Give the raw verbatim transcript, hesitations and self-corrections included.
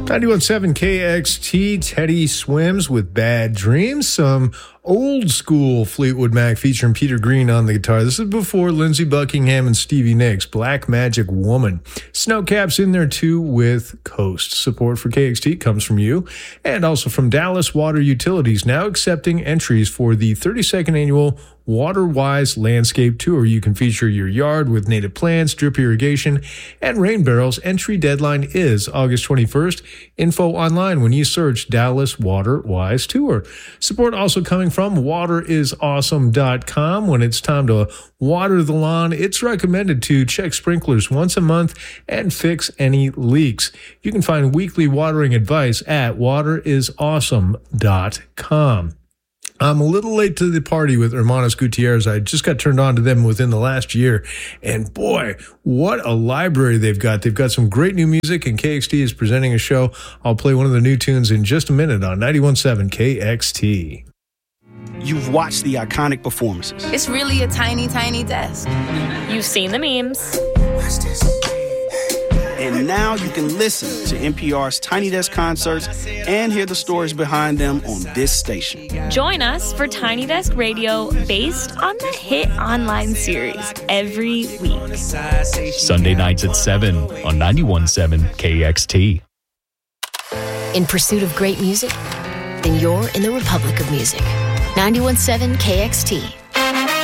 ninety-one point seven K X T, Teddy Swims with Bad Dreams. Some old school Fleetwood Mac featuring Peter Green on the guitar. This is before Lindsey Buckingham and Stevie Nicks. Black Magic Woman. Snowcap's in there too with Coast. Support for K X T comes from you and also from Dallas Water Utilities, now accepting entries for the thirty-second annual WaterWise Landscape Tour. You can feature your yard with native plants, drip irrigation, and rain barrels. Entry deadline is August twenty-first. Info online when you search Dallas WaterWise Tour. Support also coming from water is awesome dot com. When it's time to water the lawn, it's recommended to check sprinklers once a month and fix any leaks. You can find weekly watering advice at water is awesome dot com. I'm a little late to the party with Hermanos Gutierrez. I just got turned on to them within the last year. And boy, what a library they've got. They've got some great new music, and K X T is presenting a show. I'll play one of the new tunes in just a minute on ninety-one point seven K X T. You've watched the iconic performances. It's really a tiny, tiny desk. You've seen the memes. Watch this. And now you can listen to N P R's Tiny Desk concerts and hear the stories behind them on this station. Join us for Tiny Desk Radio based on the hit online series every week. Sunday nights at seven on ninety-one point seven K X T. In pursuit of great music? Then you're in the Republic of Music. ninety-one point seven K X T.